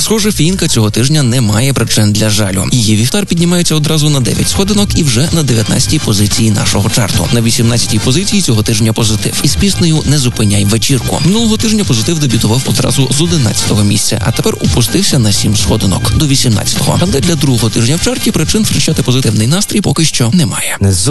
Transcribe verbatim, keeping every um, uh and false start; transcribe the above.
Схоже, фінка цього тижня не має причин для жалю. Її вівтар піднімається одразу на дев'ять сходинок і вже на дев'ятнадцятій позиції нашого чарту. На вісімнадцятій позиції цього тижня позитив. Із піснею «Не зупиняй вечірку». Минулого тижня позитив дебютував одразу з одинадцятого місця, а тепер опустився на сім сходинок до вісімнадцятого. Але для другого тижня в чарті причин втрачати позитивний настрій поки що немає.